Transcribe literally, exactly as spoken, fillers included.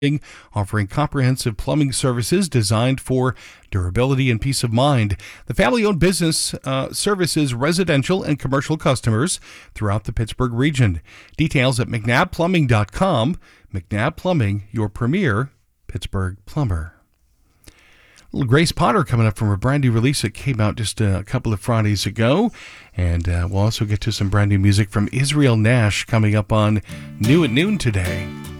offering comprehensive plumbing services designed for durability and peace of mind. The family-owned business uh, services residential and commercial customers throughout the Pittsburgh region. Details at mcnabb plumbing dot com. McNabb Plumbing, your premier Pittsburgh plumber. Little Grace Potter coming up from a brand new release that came out just a couple of Fridays ago. And uh, we'll also get to some brand new music from Israel Nash coming up on New at Noon today.